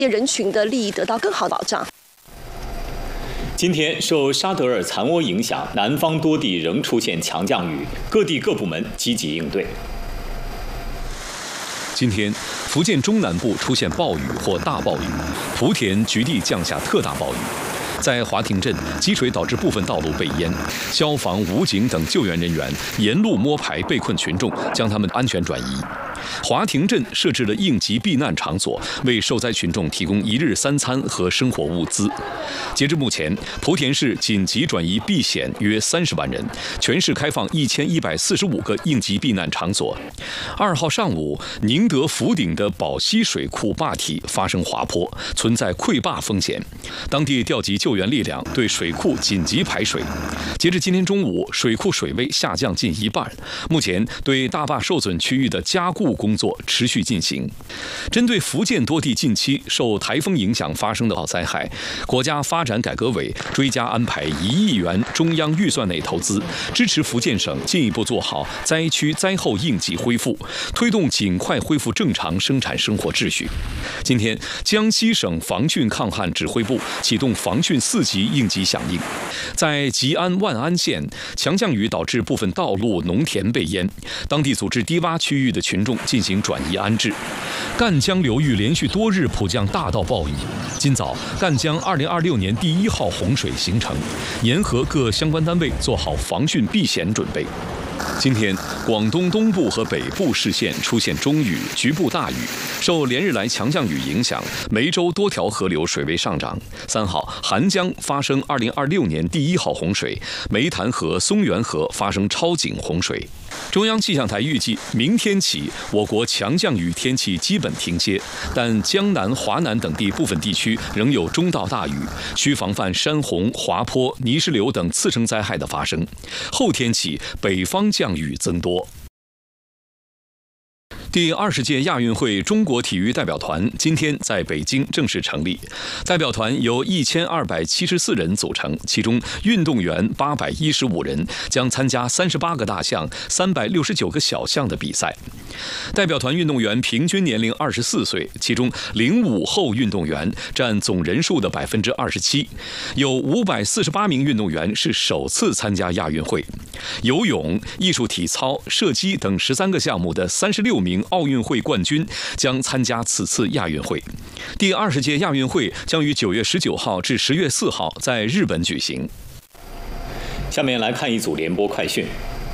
人群的利益得到更好的保障。 今天受沙德尔残涡影响，南方多地仍出现强降雨，各地各部门积极应对。 今天，福建中南部出现暴雨或大暴雨，莆田局地降下特大暴雨。在华亭镇，积水导致部分道路被淹，消防、武警等救援人员沿路摸排被困群众，将他们安全转移。华亭镇设置了应急避难场所，为受灾群众提供1日3餐和生活物资。截至目前，莆田市紧急转移避险约30万人，全市开放1145个应急避难场所。2号上午，宁德福鼎的宝溪水库坝体发生滑坡，存在溃坝风险，当地调集救援力量对水库紧急排水。截至今天中午，水库水位下降近1半，目前对大坝受损区域的加固工作持续进行。针对福建多地近期受台风影响发生的灾害，国家发展改革委追加安排1亿元中央预算内投资，支持福建省进一步做好灾区灾后应急恢复，推动尽快恢复正常生产生活秩序。今天，江西省防汛抗旱指挥部启动防汛4级应急响应。在吉安万安县，强降雨导致部分道路、农田被淹，当地组织低洼区域的群众进行转移安置。赣江流域连续多日普降大到暴雨，今早赣江2026年第1号洪水形成，沿河各相关单位做好防汛避险准备。今天，广东东部和北部市县出现中雨，局部大雨。受连日来强降雨影响，梅州多条河流水位上涨。3号，韩江发生2026年第1号洪水，梅潭河、松原河发生超警洪水。中央气象台预计，明天起我国强降雨天气基本停歇，但江南、华南等地部分地区仍有中到大雨，需防范山洪、滑坡、泥石流等次生灾害的发生。后天起，北方降雨增多。第20届亚运会中国体育代表团今天在北京正式成立，代表团由1274人组成，其中运动员815人，将参加38个大项、369个小项的比赛。代表团运动员平均年龄24岁，其中05后运动员占总人数的27%，有548名运动员是首次参加亚运会。游泳、艺术体操、射击等13个项目的36名奥运会冠军将参加此次亚运会。第20届亚运会将于9月19号至10月4号在日本举行。 下面来看一组联播快讯。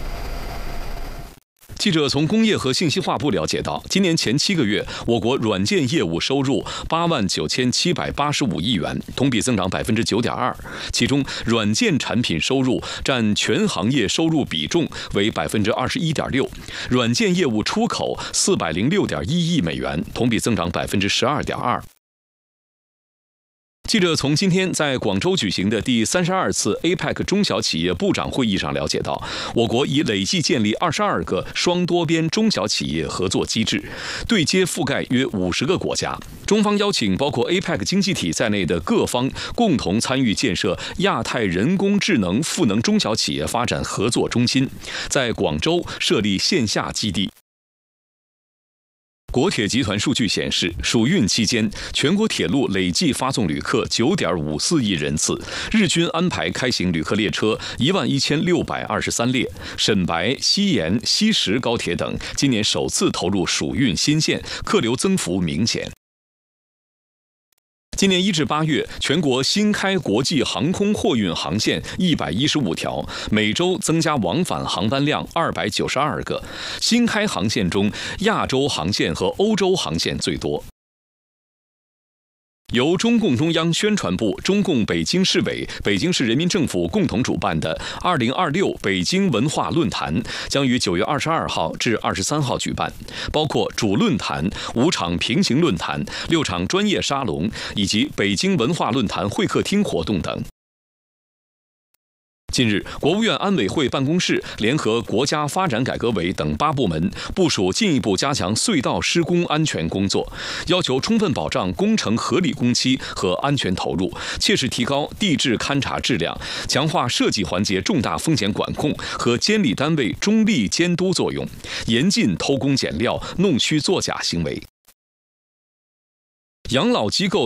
记者从工业和信息化部了解到，今年前7个月，我国软件业务收入89785亿元，同比增长9.2%。其中，软件产品收入占全行业收入比重为21.6%，软件业务出口406.1亿美元，同比增长12.2%。记者从今天在广州举行的第32次 APEC 中小企业部长会议上了解到，我国已累计建立22个双多边中小企业合作机制，对接覆盖约50个国家。中方邀请包括 APEC 经济体在内的各方共同参与建设亚太人工智能赋能中小企业发展合作中心，在广州设立线下基地。国铁集团数据显示，暑运期间，全国铁路累计发送旅客9.54亿人次，日均安排开行旅客列车11623列。沈白、西延、西石高铁等今年首次投入暑运新线，客流增幅明显。今年1至8月，全国新开国际航空货运航线115条，每周增加往返航班量292个。新开航线中，亚洲航线和欧洲航线最多。由中共中央宣传部、中共北京市委、北京市人民政府共同主办的2026北京文化论坛将于9月22号至23号举办，包括主论坛、5场平行论坛、6场专业沙龙以及北京文化论坛会客厅活动等。近日，国务院安委会办公室联合国家发展改革委等8部门部署进一步加强隧道施工安全工作，要求充分保障工程合理工期和安全投入，切实提高地质勘查质量，强化设计环节重大风险管控和监理单位中立监督作用，严禁偷工减料、弄虚作假行为。 养老机构